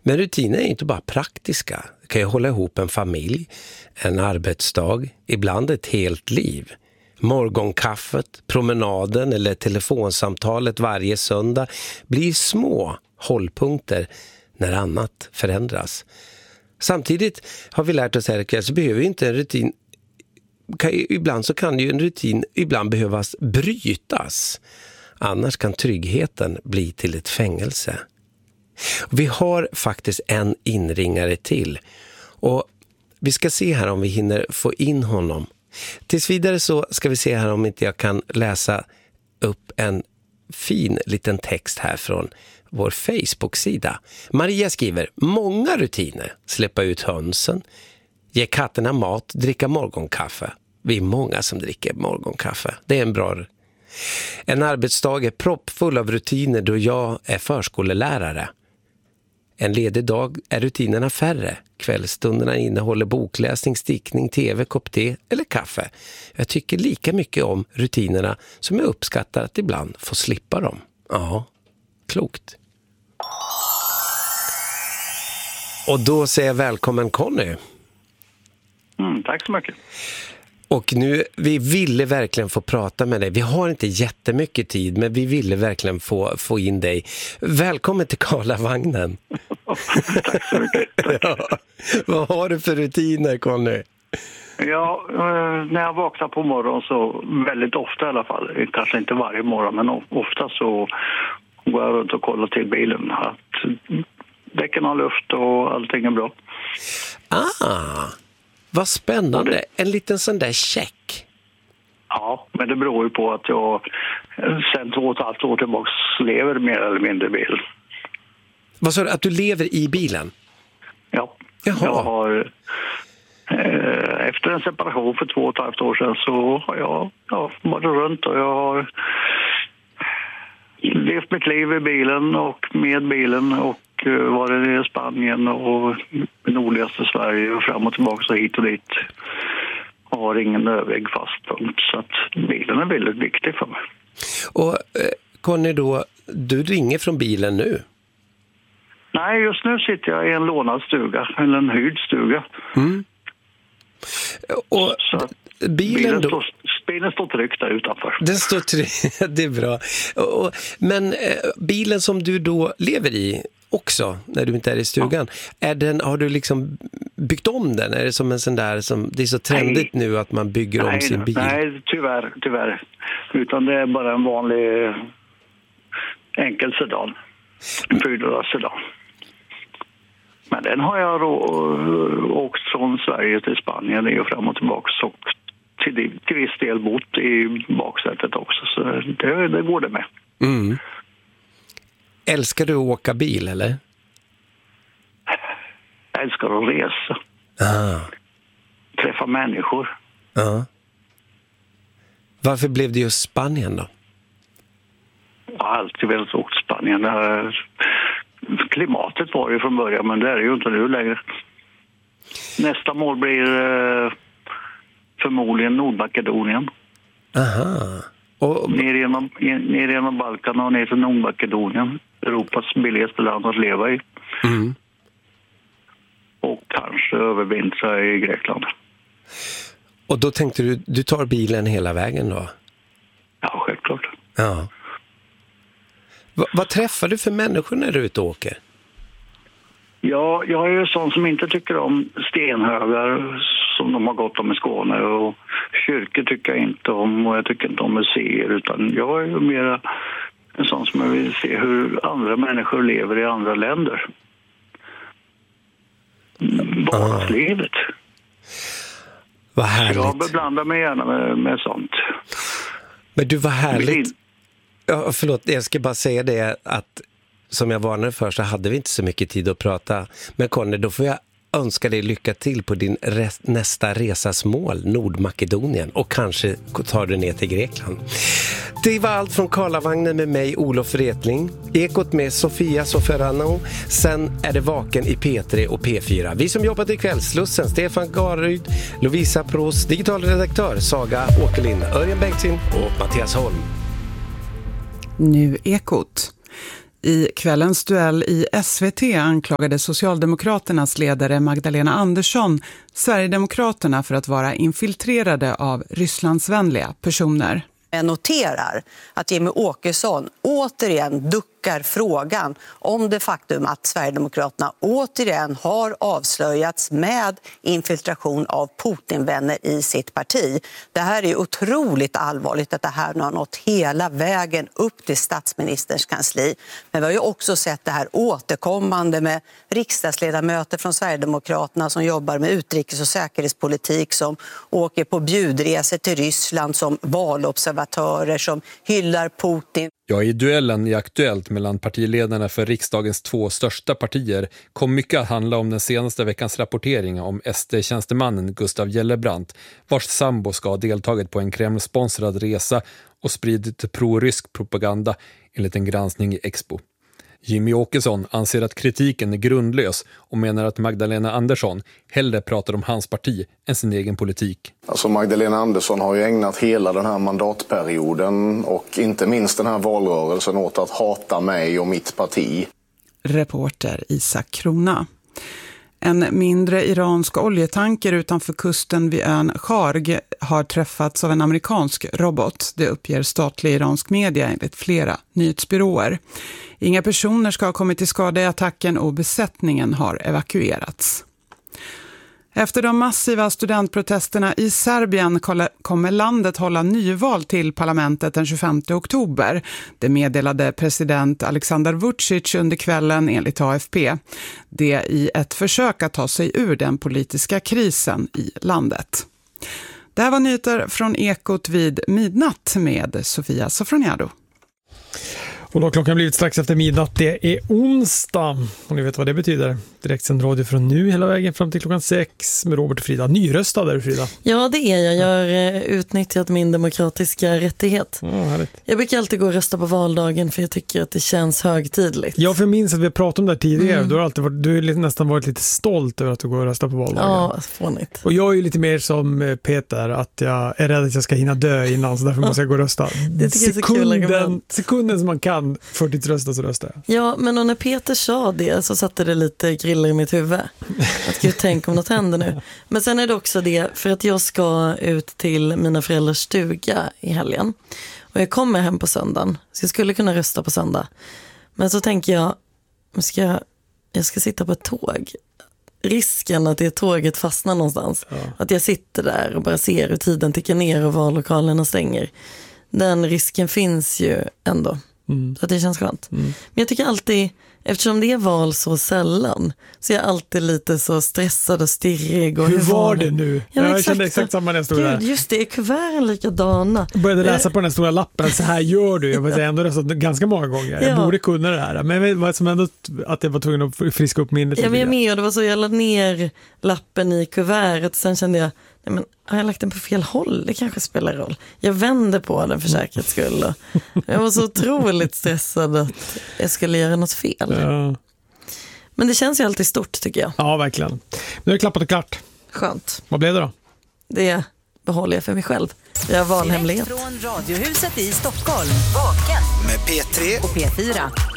Men rutiner är inte bara praktiska. Det kan ju hålla ihop en familj, en arbetsdag, ibland ett helt liv. Morgonkaffet, promenaden eller telefonsamtalet varje söndag blir små hållpunkter när annat förändras. Samtidigt har vi lärt oss här så behöver inte en rutin, ibland så kan ju en rutin ibland behövas brytas. Annars kan tryggheten bli till ett fängelse. Vi har faktiskt en inringare till. Och vi ska se här om vi hinner få in honom. Tills vidare så ska vi se här om inte jag kan läsa upp en fin liten text här från vår Facebook-sida. Maria skriver: många rutiner. Släppa ut hönsen, ge katterna mat, dricka morgonkaffe. Vi är många som dricker morgonkaffe. Det är en bra. En arbetsdag är proppfull av rutiner då jag är förskolelärare. En ledig dag är rutinerna färre. Kvällsstunderna innehåller bokläsning, stickning, tv, kopp te eller kaffe. Jag tycker lika mycket om rutinerna som jag uppskattar att ibland få slippa dem. Ja, klokt. Och då säger jag välkommen Conny. Tack så mycket. Och nu, vi ville verkligen få prata med dig. Vi har inte jättemycket tid, men vi ville verkligen få in dig. Välkommen till Karlavagnen. Tack så mycket. Tack. Ja. Vad har du för rutiner, Conny? Ja, när jag vaknar på morgonen så väldigt ofta i alla fall. Kanske inte varje morgon, men ofta så går jag runt och kollar till bilen. Att däcken har luft och allting är bra. Vad spännande. En liten sån där check. Ja, men det beror ju på att jag sen 2,5 år tillbaka lever mer eller mindre i bil. Vad sa du? Att du lever i bilen? Ja. Jaha. Jag har efter en separation för 2,5 år sedan så har jag varit runt och jag har levt mitt liv i bilen och med bilen och varit i Spanien och nordligaste Sverige och fram och tillbaka så hit och dit. Jag har ingen övrig fastpunkt så att bilen är väldigt viktig för mig. Och Conny då, du ringer från bilen nu? Nej, just nu sitter jag i en lånad stuga, eller en hyrd stuga. Mm. Och bilen står tryggt där utanför. Den står tryggt, det är bra. Men bilen som du då lever i också, när du inte är i stugan, har du liksom byggt om den? Är det som en sån där, som det är så trendigt nu att man bygger om sin bil? Nej, tyvärr. Utan det är bara en vanlig enkel sedan. En 4-dörrars sedan. Men den har jag åkt från Sverige till Spanien och fram och tillbaka och till viss del bott i baksätet också. Så det går det med. Mm. Älskar du att åka bil, eller? Jag älskar att resa. Träffa människor. Varför blev det just Spanien då? Jag har alltid velat åka till Spanien. Klimatet var ju från början, men det är ju inte nu längre. Nästa mål blir förmodligen Nordmakedonien. Aha. Och ner genom Balkan och ner till Nordmakedonien. Europas billigaste land att leva i. Mm. Och kanske övervintra i Grekland. Och då tänkte du tar bilen hela vägen då? Ja, självklart. Ja. Vad träffar du för människor när du är ute och åker? Ja, jag är ju sån som inte tycker om stenhögar som de har gått om i Skåne. Och kyrkor tycker jag inte om och jag tycker inte om museer. Utan jag är ju mera en sån som vill se hur andra människor lever i andra länder. Vardagslivet. Vad härligt. Jag beblandar mig gärna med sånt. Men du, vad härligt. Ja, förlåt, jag ska bara säga det att som jag varnade för så hade vi inte så mycket tid att prata. Men Conny, då får jag önska dig lycka till på din nästa resas mål, Nordmakedonien. Och kanske tar du ner till Grekland. Det var allt från Karlavagnen med mig, Olof Wretling. Ekot med Sofia Soferano. Sen är det Vaken i P3 och P4. Vi som jobbat i Kvällslussen, Stefan Garryd, Lovisa Pros, digitalredaktör Saga Åkerlind, Örjan Bengtzing och Mattias Holm. Nu Ekot. I kvällens duell i SVT anklagade Socialdemokraternas ledare Magdalena Andersson Sverigedemokraterna för att vara infiltrerade av Rysslandsvänliga personer. Jag noterar att Jimmie Åkesson återigen duckar frågan om det faktum att Sverigedemokraterna återigen har avslöjats med infiltration av Putinvänner i sitt parti. Det här är otroligt allvarligt att det här nu har nått hela vägen upp till statsministerns kansli. Men vi har ju också sett det här återkommande med riksdagsledamöter från Sverigedemokraterna som jobbar med utrikes- och säkerhetspolitik, som åker på bjudresor till Ryssland som valobservatörer, som hyllar Putin. Ja, i duellen i Aktuellt mellan partiledarna för riksdagens 2 största partier kom mycket att handla om den senaste veckans rapportering om SD-tjänstemannen Gustav Gellebrand, vars sambo ska ha deltagit på en Kreml-sponsrad resa och spridit pro-rysk propaganda enligt en granskning i Expo. Jimmie Åkesson anser att kritiken är grundlös och menar att Magdalena Andersson hellre pratar om hans parti än sin egen politik. Alltså Magdalena Andersson har ju ägnat hela den här mandatperioden och inte minst den här valrörelsen åt att hata mig och mitt parti. Reporter Isak Krona. En mindre iransk oljetanker utanför kusten vid ön Kharg har träffats av en amerikansk robot. Det uppger statlig iransk media enligt flera nyhetsbyråer. Inga personer ska ha kommit till skada i attacken och besättningen har evakuerats. Efter de massiva studentprotesterna i Serbien kommer landet hålla nyval till parlamentet den 25 oktober. Det meddelade president Aleksandar Vučić under kvällen enligt AFP. Det i ett försök att ta sig ur den politiska krisen i landet. Det här var nyheter från Ekot vid midnatt med Sofia Sofroniado. Och då har klockan blivit strax efter midnatt. Det är onsdag. Och ni vet vad det betyder. Direktsänd radio från nu hela vägen fram till klockan 6 med Robert och Frida. Nyröstad där, Frida. Ja, det är jag. Jag har utnyttjat min demokratiska rättighet. Ja, härligt. Jag brukar alltid gå och rösta på valdagen för jag tycker att det känns högtidligt. Jag minns att vi pratade om det här tidigare. Du har nästan varit lite stolt över att du går och röstar på valdagen. Ja, fånigt. Och jag är ju lite mer som Peter, att jag är rädd att jag ska hinna dö innan, så därför måste jag gå och rösta. Det tycker jag är så kul argument. Sekunden som man kan för ditt rösta så röstar jag. Ja, men när Peter sa det så satte det lite griller i mitt huvud. Att gud, tänk om något händer nu. Men sen är det också det, för att jag ska ut till mina föräldrars stuga i helgen. Och jag kommer hem på söndagen. Så jag skulle kunna rösta på söndag. Men så tänker jag, jag ska sitta på ett tåg. Risken att det tåget fastnar någonstans. Ja. Att jag sitter där och bara ser hur tiden tickar ner och vallokalerna stänger. Den risken finns ju ändå. Så att det känns skönt. Men jag tycker alltid, eftersom det är val så sällan, så är jag alltid lite så stressad och stirrig. Och hur var det nu? Jag kände exakt samma när jag stod där. Just det, är kuverten likadana. Jag började läsa på den stora lappen, så här gör du. Jag var ändå röstat ganska många gånger. Jag borde kunna det här. Men vad som ändå att jag var tvungen att friska upp minnet. Jag var med och det var så, jag lade ner lappen i kuvertet. Sen kände jag, nej men har jag lagt den på fel håll? Det kanske spelar roll. Jag vände på den för säkerhets skull. Jag var så otroligt stressad att jag skulle göra något fel. Ja. Men det känns ju alltid stort, tycker jag. Ja, verkligen. Nu är det klappat och klart. Skönt. Vad blev det då? Det behåller jag för mig själv. Jag har valhemlighet. Direkt från Radiohuset i Stockholm. Vaken. Med P3 och P4.